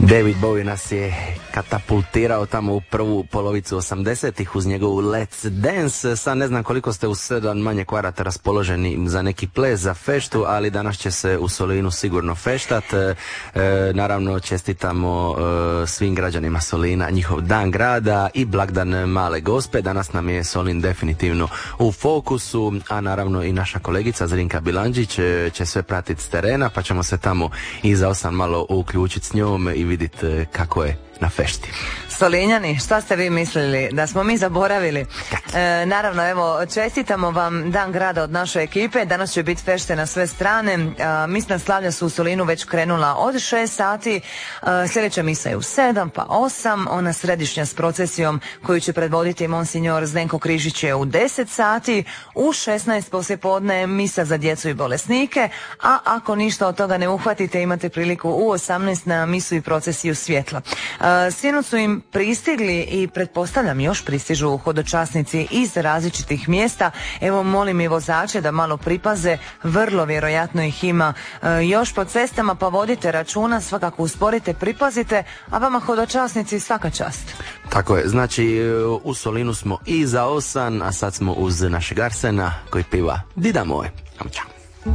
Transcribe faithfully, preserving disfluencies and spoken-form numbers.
David Bowie nas je katapultirao tamo u prvu polovicu osamdesetih uz njegovu Let's Dance. Sad ne znam koliko ste u sedam manje kvarata raspoloženi za neki ples, za feštu, ali danas će se u Solinu sigurno feštat. E, naravno čestitamo e, svim građanima Solina njihov dan grada i blagdan Male Gospe. Danas nam je Solin definitivno u fokusu, a naravno i naša kolegica Zrinka Bilandžić će, će sve pratiti s terena, pa ćemo se tamo iza osam malo uključiti s njom i vidjeti kako je na fešti. Solinjani, šta ste vi mislili? Da smo mi zaboravili? E, naravno, evo, čestitamo vam dan grada od naše ekipe. Danas će biti fešte na sve strane. E, misna slavlja su u Solinu već krenula od šest sati. E, sljedeća misa je u sedam, pa osam. Ona središnja s procesijom koju će predvoditi monsignor Zdenko Križić je u deset sati. U šesnaest poslijepodne misa za djecu i bolesnike. A ako ništa od toga ne uhvatite, imate priliku u osamnaest na misu i procesiju svjetla. E, Sinoć su im pristigli i pretpostavljam još pristižu hodočasnici iz različitih mjesta. Evo, molim i vozače da malo pripaze, vrlo vjerojatno ih ima e, još po cestama, pa vodite računa, svakako usporite, pripazite, a vama hodočasnici svaka čast. Tako je, znači u Solinu smo i za osam, a sad smo uz našeg Arsena koji piva Dida moj. Čao.